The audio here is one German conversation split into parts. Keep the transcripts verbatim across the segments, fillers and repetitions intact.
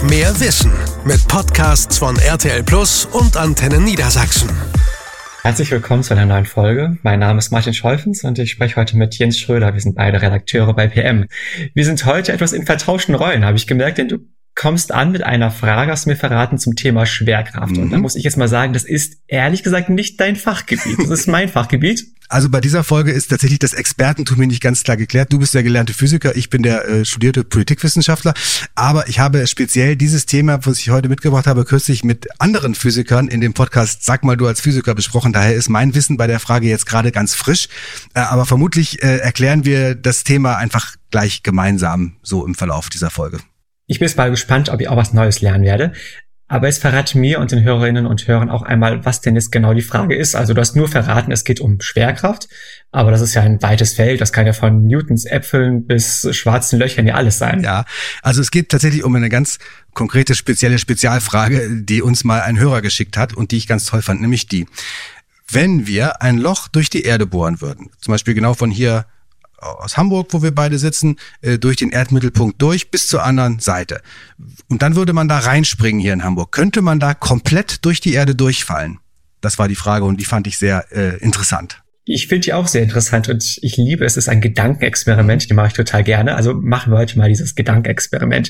Mehr Wissen mit Podcasts von R T L Plus und Antenne Niedersachsen. Herzlich willkommen zu einer neuen Folge. Mein Name ist Martin Scholfens und ich spreche heute mit Jens Schröder. Wir sind beide Redakteure bei P M. Wir sind heute etwas in vertauschten Rollen, habe ich gemerkt, denn du kommst an mit einer Frage, hast du mir verraten, zum Thema Schwerkraft. Mhm. Und da muss ich jetzt mal sagen, das ist ehrlich gesagt nicht dein Fachgebiet. Das ist mein Fachgebiet. Also bei dieser Folge ist tatsächlich das Expertentum mir nicht ganz klar geklärt. Du bist der gelernte Physiker, ich bin der äh, studierte Politikwissenschaftler. Aber ich habe speziell dieses Thema, was ich heute mitgebracht habe, kürzlich mit anderen Physikern in dem Podcast Sag mal du als Physiker besprochen. Daher ist mein Wissen bei der Frage jetzt gerade ganz frisch. Äh, aber vermutlich äh, erklären wir das Thema einfach gleich gemeinsam so im Verlauf dieser Folge. Ich bin jetzt mal gespannt, ob ich auch was Neues lernen werde. Aber jetzt verrate mir und den Hörerinnen und Hörern auch einmal, was denn jetzt genau die Frage ist. Also du hast nur verraten, es geht um Schwerkraft, aber das ist ja ein weites Feld. Das kann ja von Newtons Äpfeln bis schwarzen Löchern ja alles sein. Ja, also es geht tatsächlich um eine ganz konkrete, spezielle Spezialfrage, die uns mal ein Hörer geschickt hat und die ich ganz toll fand, nämlich die: Wenn wir ein Loch durch die Erde bohren würden, zum Beispiel genau von hier aus Hamburg, wo wir beide sitzen, durch den Erdmittelpunkt durch bis zur anderen Seite. Und dann würde man da reinspringen hier in Hamburg. Könnte man da komplett durch die Erde durchfallen? Das war die Frage und die fand ich sehr äh, interessant. Ich finde die auch sehr interessant und ich liebe es. Es ist ein Gedankenexperiment, die mache ich total gerne. Also machen wir heute mal dieses Gedankenexperiment.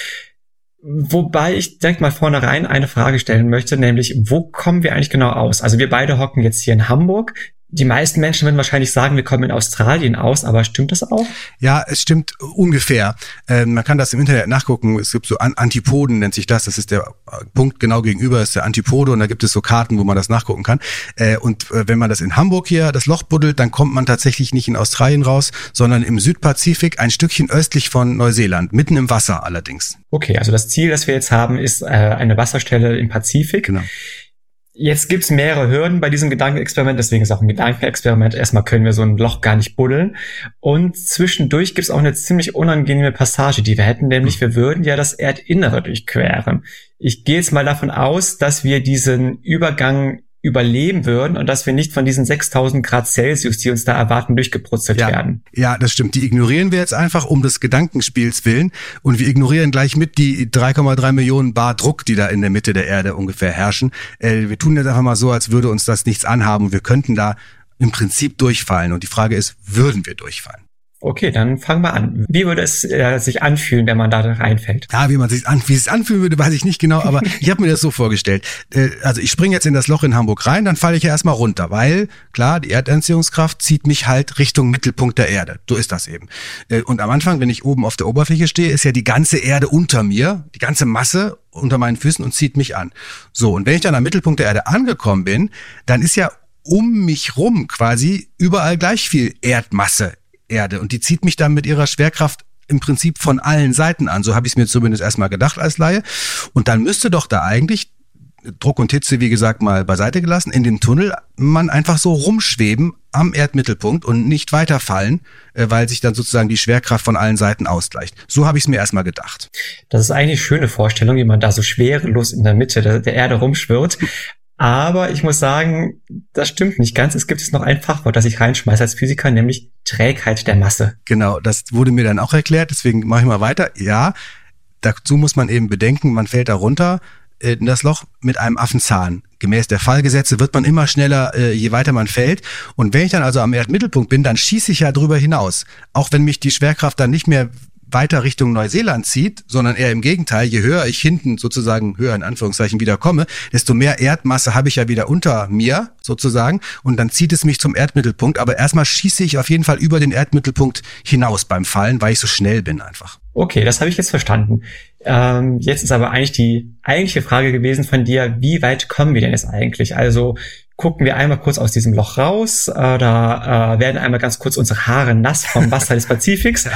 Wobei ich direkt mal vornherein eine Frage stellen möchte, nämlich, wo kommen wir eigentlich genau aus? Also wir beide hocken jetzt hier in Hamburg. Die meisten Menschen würden wahrscheinlich sagen, wir kommen in Australien aus, aber stimmt das auch? Ja, es stimmt ungefähr. Äh, man kann das im Internet nachgucken. Es gibt so An- Antipoden, nennt sich das. Das ist der Punkt genau gegenüber, ist der Antipode und da gibt es so Karten, wo man das nachgucken kann. Äh, und äh, wenn man das in Hamburg hier, das Loch buddelt, dann kommt man tatsächlich nicht in Australien raus, sondern im Südpazifik, ein Stückchen östlich von Neuseeland, mitten im Wasser allerdings. Okay, also das Ziel, das wir jetzt haben, ist äh, eine Wasserstelle im Pazifik. Genau. Jetzt gibt's mehrere Hürden bei diesem Gedankenexperiment, deswegen ist es auch ein Gedankenexperiment. Erstmal können wir so ein Loch gar nicht buddeln. Und zwischendurch gibt's auch eine ziemlich unangenehme Passage, die wir hätten, nämlich wir würden ja das Erdinnere durchqueren. Ich gehe jetzt mal davon aus, dass wir diesen Übergang überleben würden und dass wir nicht von diesen sechstausend Grad Celsius, die uns da erwarten, durchgebrutzelt ja, werden. Ja, das stimmt. Die ignorieren wir jetzt einfach um des Gedankenspiels willen und wir ignorieren gleich mit die drei Komma drei Millionen Bar Druck, die da in der Mitte der Erde ungefähr herrschen. Äh, wir tun jetzt einfach mal so, als würde uns das nichts anhaben. Wir könnten da im Prinzip durchfallen und die Frage ist, würden wir durchfallen? Okay, dann fangen wir an. Wie würde es äh, sich anfühlen, wenn man da reinfällt? Ja, wie man sich an, wie es anfühlen würde, weiß ich nicht genau, aber ich habe mir das so vorgestellt. Äh, also ich springe jetzt in das Loch in Hamburg rein, dann falle ich ja erstmal runter, weil klar, die Erdanziehungskraft zieht mich halt Richtung Mittelpunkt der Erde. So ist das eben. Äh, und am Anfang, wenn ich oben auf der Oberfläche stehe, ist ja die ganze Erde unter mir, die ganze Masse unter meinen Füßen und zieht mich an. So, und wenn ich dann am Mittelpunkt der Erde angekommen bin, dann ist ja um mich rum quasi überall gleich viel Erdmasse. Erde und die zieht mich dann mit ihrer Schwerkraft im Prinzip von allen Seiten an. So habe ich es mir zumindest erstmal gedacht als Laie. Und dann müsste doch da eigentlich, Druck und Hitze, wie gesagt, mal beiseite gelassen, in dem Tunnel man einfach so rumschweben am Erdmittelpunkt und nicht weiterfallen, weil sich dann sozusagen die Schwerkraft von allen Seiten ausgleicht. So habe ich es mir erstmal gedacht. Das ist eigentlich eine schöne Vorstellung, wie man da so schwerelos in der Mitte der, der Erde rumschwirrt. Aber ich muss sagen, das stimmt nicht ganz. Es gibt jetzt noch ein Fachwort, das ich reinschmeiße als Physiker, nämlich Trägheit der Masse. Genau, das wurde mir dann auch erklärt, deswegen mache ich mal weiter. Ja, dazu muss man eben bedenken, man fällt da runter in das Loch mit einem Affenzahn. Gemäß der Fallgesetze wird man immer schneller, je weiter man fällt. Und wenn ich dann also am Erdmittelpunkt bin, dann schieße ich ja drüber hinaus. Auch wenn mich die Schwerkraft dann nicht mehr weiter Richtung Neuseeland zieht, sondern eher im Gegenteil, je höher ich hinten sozusagen, höher in Anführungszeichen wieder komme, desto mehr Erdmasse habe ich ja wieder unter mir sozusagen und dann zieht es mich zum Erdmittelpunkt, aber erstmal schieße ich auf jeden Fall über den Erdmittelpunkt hinaus beim Fallen, weil ich so schnell bin einfach. Okay, das habe ich jetzt verstanden. Ähm, jetzt ist aber eigentlich die eigentliche Frage gewesen von dir, wie weit kommen wir denn jetzt eigentlich? Also gucken wir einmal kurz aus diesem Loch raus, äh, da äh, werden einmal ganz kurz unsere Haare nass vom Wasser des Pazifiks. Ja.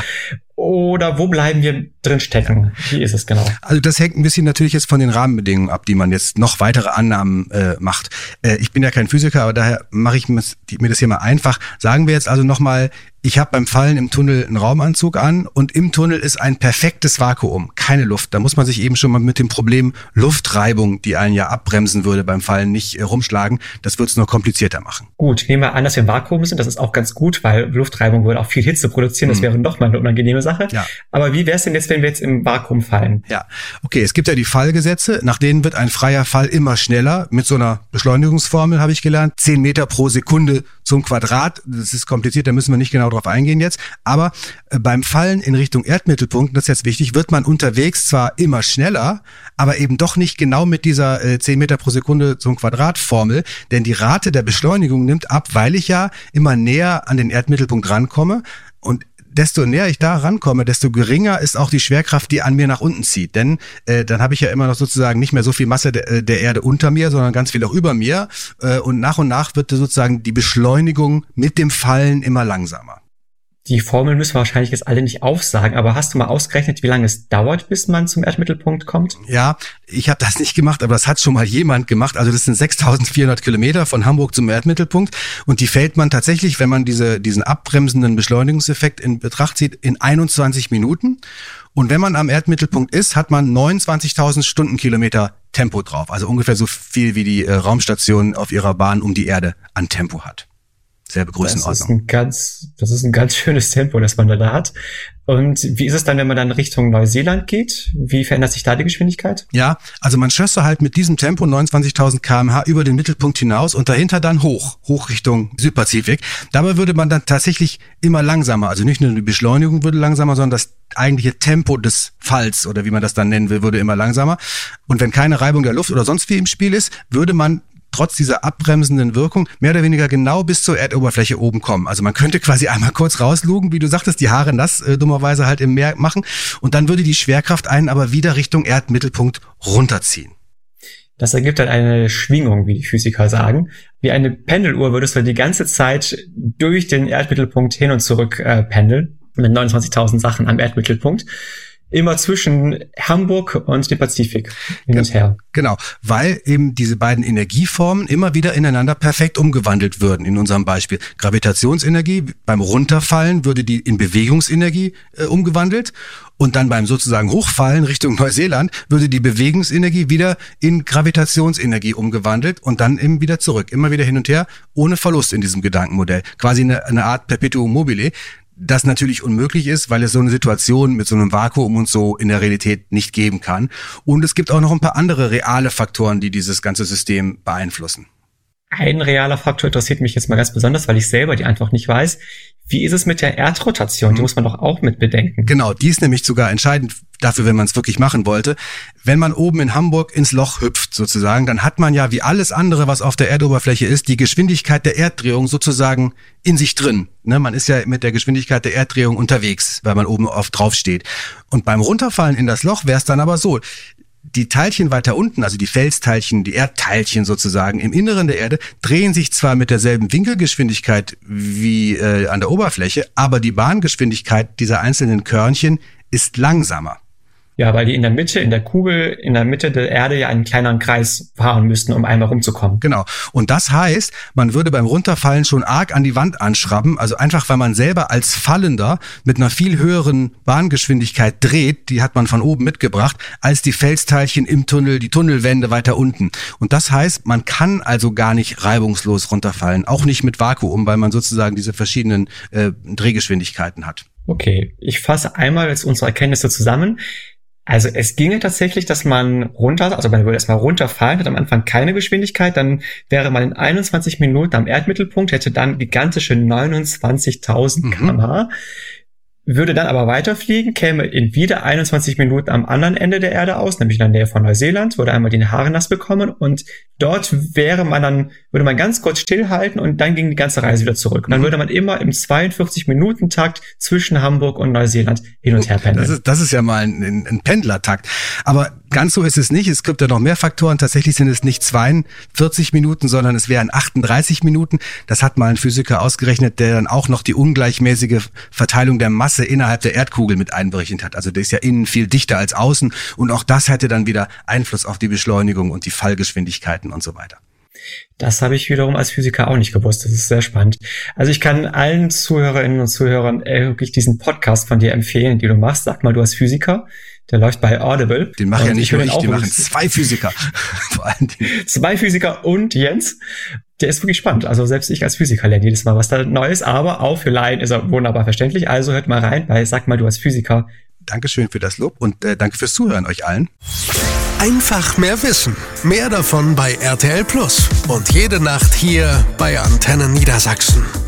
Oder wo bleiben wir drin stecken? Wie ist es genau? Also das hängt ein bisschen natürlich jetzt von den Rahmenbedingungen ab, die man jetzt noch weitere Annahmen äh, macht. Äh, ich bin ja kein Physiker, aber daher mache ich mir das hier mal einfach. Sagen wir jetzt also nochmal, ich habe beim Fallen im Tunnel einen Raumanzug an und im Tunnel ist ein perfektes Vakuum, keine Luft. Da muss man sich eben schon mal mit dem Problem Luftreibung, die einen ja abbremsen würde beim Fallen, nicht äh, rumschlagen. Das wird es nur komplizierter machen. Gut, nehmen wir an, dass wir im Vakuum sind. Das ist auch ganz gut, weil Luftreibung würde auch viel Hitze produzieren. Das mhm. wäre noch mal eine unangenehme Sache. Ja. Aber wie wäre es denn jetzt, wenn wir jetzt im Vakuum fallen? Ja, okay, es gibt ja die Fallgesetze, nach denen wird ein freier Fall immer schneller. Mit so einer Beschleunigungsformel habe ich gelernt. zehn Meter pro Sekunde zum Quadrat. Das ist kompliziert, da müssen wir nicht genau drauf eingehen jetzt. Aber äh, beim Fallen in Richtung Erdmittelpunkt, das ist jetzt wichtig, wird man unterwegs zwar immer schneller, aber eben doch nicht genau mit dieser äh, zehn Meter pro Sekunde zum Quadrat Formel, denn die Rate der Beschleunigung nimmt ab, weil ich ja immer näher an den Erdmittelpunkt rankomme und desto näher ich da rankomme, desto geringer ist auch die Schwerkraft, die an mir nach unten zieht. Denn äh, dann habe ich ja immer noch sozusagen nicht mehr so viel Masse de, der Erde unter mir, sondern ganz viel auch über mir. Äh, und nach und nach wird sozusagen die Beschleunigung mit dem Fallen immer langsamer. Die Formel müssen wir wahrscheinlich jetzt alle nicht aufsagen, aber hast du mal ausgerechnet, wie lange es dauert, bis man zum Erdmittelpunkt kommt? Ja, ich habe das nicht gemacht, aber das hat schon mal jemand gemacht. Also das sind sechstausendvierhundert Kilometer von Hamburg zum Erdmittelpunkt und die fällt man tatsächlich, wenn man diese diesen abbremsenden Beschleunigungseffekt in Betracht zieht, in einundzwanzig Minuten. Und wenn man am Erdmittelpunkt ist, hat man neunundzwanzigtausend Stundenkilometer Tempo drauf. Also ungefähr so viel, wie die äh, Raumstation auf ihrer Bahn um die Erde an Tempo hat. Selbe Größenordnung. Das ist ein ganz, das ist ein ganz schönes Tempo, das man da, da hat. Und wie ist es dann, wenn man dann Richtung Neuseeland geht? Wie verändert sich da die Geschwindigkeit? Ja, also man schösse halt mit diesem Tempo neunundzwanzigtausend Kilometer pro Stunde über den Mittelpunkt hinaus und dahinter dann hoch, hoch Richtung Südpazifik. Dabei würde man dann tatsächlich immer langsamer, also nicht nur die Beschleunigung würde langsamer, sondern das eigentliche Tempo des Falls oder wie man das dann nennen will, würde immer langsamer. Und wenn keine Reibung der Luft oder sonst wie im Spiel ist, würde man trotz dieser abbremsenden Wirkung mehr oder weniger genau bis zur Erdoberfläche oben kommen. Also man könnte quasi einmal kurz rauslugen, wie du sagtest, die Haare nass äh, dummerweise halt im Meer machen und dann würde die Schwerkraft einen aber wieder Richtung Erdmittelpunkt runterziehen. Das ergibt dann eine Schwingung, wie die Physiker sagen. Wie eine Pendeluhr würdest du die ganze Zeit durch den Erdmittelpunkt hin und zurück äh, pendeln mit neunundzwanzigtausend Sachen am Erdmittelpunkt. Immer zwischen Hamburg und dem Pazifik hin und her. Genau, weil eben diese beiden Energieformen immer wieder ineinander perfekt umgewandelt würden. In unserem Beispiel Gravitationsenergie, beim Runterfallen würde die in Bewegungsenergie äh, umgewandelt und dann beim sozusagen Hochfallen Richtung Neuseeland würde die Bewegungsenergie wieder in Gravitationsenergie umgewandelt und dann eben wieder zurück. Immer wieder hin und her, ohne Verlust in diesem Gedankenmodell. Quasi eine, eine Art Perpetuum mobile. Das natürlich unmöglich ist, weil es so eine Situation mit so einem Vakuum und so in der Realität nicht geben kann. Und es gibt auch noch ein paar andere reale Faktoren, die dieses ganze System beeinflussen. Ein realer Faktor interessiert mich jetzt mal ganz besonders, weil ich selber die Antwort nicht weiß. Wie ist es mit der Erdrotation? Die muss man doch auch mit bedenken. Genau, die ist nämlich sogar entscheidend dafür, wenn man es wirklich machen wollte. Wenn man oben in Hamburg ins Loch hüpft sozusagen, dann hat man ja wie alles andere, was auf der Erdoberfläche ist, die Geschwindigkeit der Erddrehung sozusagen in sich drin. Ne, man ist ja mit der Geschwindigkeit der Erddrehung unterwegs, weil man oben auf drauf steht. Und beim Runterfallen in das Loch wäre es dann aber so, die Teilchen weiter unten, also die Felsteilchen, die Erdteilchen sozusagen im Inneren der Erde, drehen sich zwar mit derselben Winkelgeschwindigkeit wie äh, an der Oberfläche, aber die Bahngeschwindigkeit dieser einzelnen Körnchen ist langsamer. Ja, weil die in der Mitte, in der Kugel, in der Mitte der Erde ja einen kleineren Kreis fahren müssten, um einmal rumzukommen. Genau. Und das heißt, man würde beim Runterfallen schon arg an die Wand anschrauben, also einfach, weil man selber als Fallender mit einer viel höheren Bahngeschwindigkeit dreht, die hat man von oben mitgebracht, als die Felsteilchen im Tunnel, die Tunnelwände weiter unten. Und das heißt, man kann also gar nicht reibungslos runterfallen, auch nicht mit Vakuum, weil man sozusagen diese verschiedenen äh, Drehgeschwindigkeiten hat. Okay, ich fasse einmal jetzt unsere Erkenntnisse zusammen. Also es ginge tatsächlich, dass man runter, also man würde erstmal runterfallen, hat am Anfang keine Geschwindigkeit, dann wäre man in einundzwanzig Minuten am Erdmittelpunkt, hätte dann gigantische neunundzwanzigtausend Kilometer pro Stunde, würde dann aber weiterfliegen, käme in wieder einundzwanzig Minuten am anderen Ende der Erde aus, nämlich in der Nähe von Neuseeland, würde einmal die Haare nass bekommen und dort wäre man dann, würde man ganz kurz stillhalten und dann ging die ganze Reise wieder zurück. Und dann würde man immer im zweiundvierzig-Minuten-Takt zwischen Hamburg und Neuseeland hin und her pendeln. Das ist, das ist ja mal ein, ein Pendlertakt. Aber ganz so ist es nicht. Es gibt ja noch mehr Faktoren. Tatsächlich sind es nicht zweiundvierzig Minuten, sondern es wären achtunddreißig Minuten. Das hat mal ein Physiker ausgerechnet, der dann auch noch die ungleichmäßige Verteilung der Masse innerhalb der Erdkugel mit einberechnet hat. Also der ist ja innen viel dichter als außen und auch das hätte dann wieder Einfluss auf die Beschleunigung und die Fallgeschwindigkeiten und so weiter. Das habe ich wiederum als Physiker auch nicht gewusst. Das ist sehr spannend. Also ich kann allen Zuhörerinnen und Zuhörern wirklich diesen Podcast von dir empfehlen, die du machst. Sag mal, du als Physiker. Der läuft bei Audible. Den machen ja nicht nur ich, auch den machen zwei Physiker. Vor allen Dingen. Zwei Physiker und Jens. Der ist wirklich spannend. Also selbst ich als Physiker lerne jedes Mal was da Neues, aber auch für Laien ist er wunderbar verständlich. Also hört mal rein, weil sag mal, du als Physiker. Dankeschön für das Lob und äh, danke fürs Zuhören euch allen. Einfach mehr Wissen. Mehr davon bei R T L Plus. Und jede Nacht hier bei Antenne Niedersachsen.